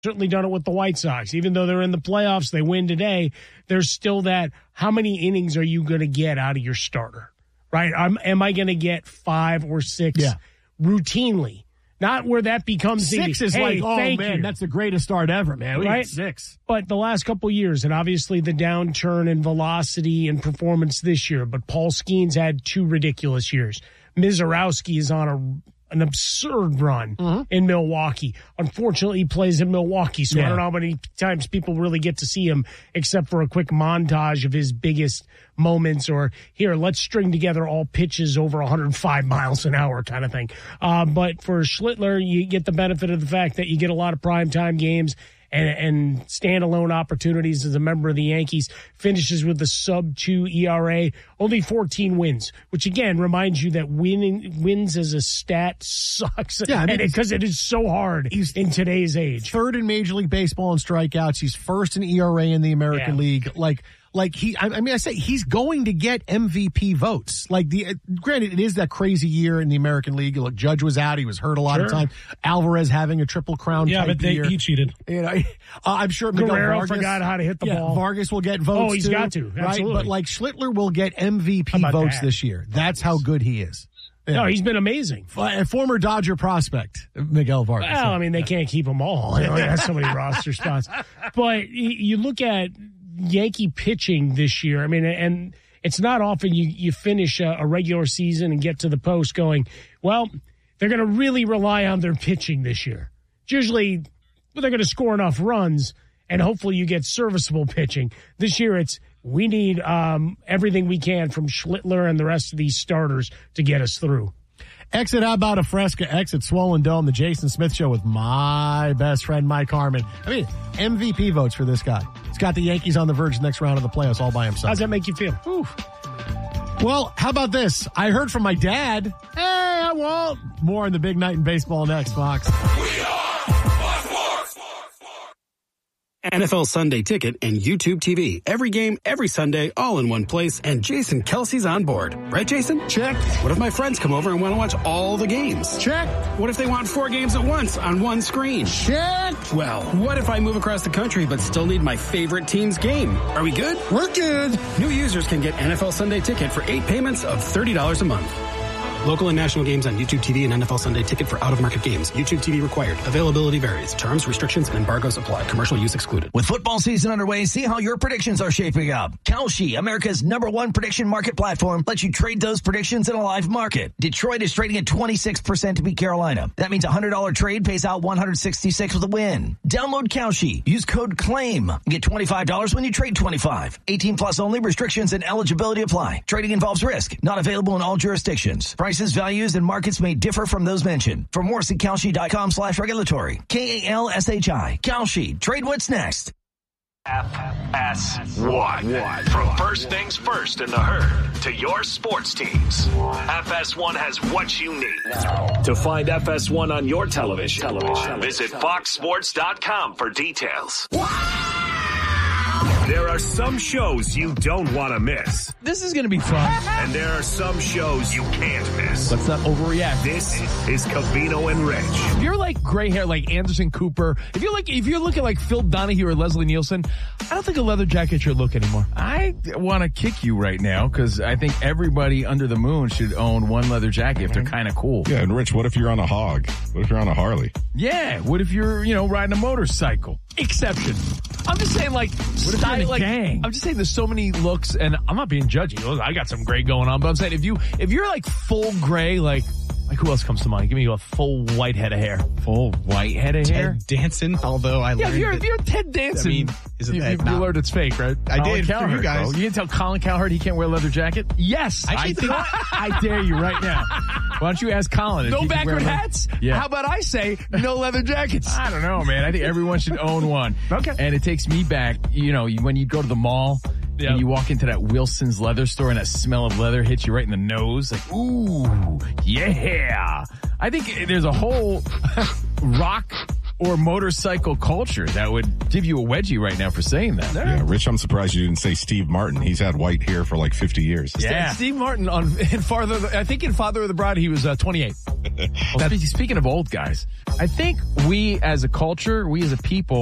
certainly done it with the White Sox. Even though they're in the playoffs, they win today, there's still that, how many innings are you going to get out of your starter, right? Am I going to get 5 or 6 routinely? Not where that becomes 6 is like, oh, man, that's the greatest start ever, man. We got 6. But the last couple of years, and obviously the downturn in velocity and performance this year, but Paul Skeens had 2 ridiculous years. Mizorowski is on an absurd run in Milwaukee. Unfortunately, he plays in Milwaukee, so I don't know how many times people really get to see him except for a quick montage of his biggest moments or, here, let's string together all pitches over 105 miles an hour kind of thing. But for Schlittler, you get the benefit of the fact that you get a lot of primetime games and standalone opportunities as a member of the Yankees. Finishes with a sub-2 ERA, only 14 wins, which again reminds you that wins as a stat sucks. Yeah, because it is so hard in today's age. 3rd in Major League Baseball in strikeouts. He's 1st in ERA in the American League. I say he's going to get MVP votes. Granted, it is that crazy year in the American League. Look, Judge was out; he was hurt a lot of time. Alvarez having a Triple Crown. Yeah, but year. He cheated. I'm sure Miguel Guerrero Vargas forgot how to hit the ball. Vargas will get votes. Oh, he's got to. Absolutely. Right? But Schlittler will get MVP votes this year. That's how good he is. Yeah. No, he's been amazing. A former Dodger prospect, Miguel Vargas. Well, I mean, they can't keep them all. They only have so many roster spots. But you look at Yankee pitching this year. I mean, and it's not often you finish a regular season and get to the post going, well, they're going to really rely on their pitching this year. It's usually they're going to score enough runs, and hopefully you get serviceable pitching. This year it's we need everything we can from Schlittler and the rest of these starters to get us through. Exit How About a Fresca, exit Swollen Dome, the Jason Smith Show with my best friend, Mike Harmon. I mean, MVP votes for this guy. He's got the Yankees on the verge next round of the playoffs all by himself. How's that make you feel? Oof. Well, how about this? I heard from my dad. Hey, I won't. More on the big night in baseball next, Fox. We are Fox Sports. NFL Sunday Ticket and YouTube TV. Every game, every Sunday, all in one place, and Jason Kelsey's on board. Right, Jason? Check. What if my friends come over and want to watch all the games? Check. What if they want 4 games at once on one screen? Check. Well, what if I move across the country but still need my favorite team's game? Are we good? We're good. New users can get NFL Sunday Ticket for 8 payments of $30 a month. Local and national games on YouTube TV and NFL Sunday Ticket for out-of-market games. YouTube TV required. Availability varies. Terms, restrictions, and embargoes apply. Commercial use excluded. With football season underway, see how your predictions are shaping up. Kalshi, America's #1 prediction market platform, lets you trade those predictions in a live market. Detroit is trading at 26% to beat Carolina. That means a $100 trade pays out $166 with a win. Download Kalshi. Use code CLAIM. Get $25 when you trade 25. 18 plus only. Restrictions and eligibility apply. Trading involves risk. Not available in all jurisdictions. Prices, values, and markets may differ from those mentioned. For more, see Kalshi.com/regulatory. KALSHI. Kalshi. Trade what's next. FS1. From first things first in the herd to your sports teams, FS1 has what you need. To find FS1 on your television, visit foxsports.com for details. There are some shows you don't want to miss. This is going to be fun. And there are some shows you can't miss. Let's not overreact. This is Covino and Rich. If you're like gray hair, like Anderson Cooper, if you're looking like Phil Donahue or Leslie Nielsen, I don't think a leather jacket's your look anymore. I want to kick you right now because I think everybody under the moon should own one leather jacket if they're kind of cool. Yeah, and Rich, what if you're on a hog? What if you're on a Harley? Yeah, what if you're, riding a motorcycle? Exception. I'm just saying, like, style, like, gang. I'm just saying there's so many looks, and I'm not being judgy. Look, I got some gray going on, but I'm saying if you're like full gray, like who else comes to mind? Give me a full white head of hair. Full white head of hair? Ted Danson, although I learned if you're Ted Danson, I mean, isn't you that learned it's fake, right? I did Cowherd, for you guys. Bro. You didn't tell Colin Cowherd he can't wear a leather jacket? Yes. I dare you right now. Why don't you ask Colin? No backward hats? Yeah. How about I say no leather jackets? I don't know, man. I think everyone should own one. Okay. And it takes me back, when you go to the mall and you walk into that Wilson's leather store and that smell of leather hits you right in the nose. Like, ooh, yeah. I think there's a whole rock or motorcycle culture that would give you a wedgie right now for saying that. Yeah, Rich, I'm surprised you didn't say Steve Martin. He's had white hair for like 50 years. Yeah. Steve Martin in Father of the Bride, he was 28. Speaking of old guys, I think we as a culture, we as a people,